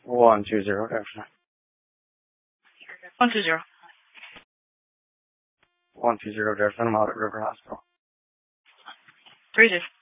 120, definitely. 120. 120, definitely. I'm out at River Hospital. 30.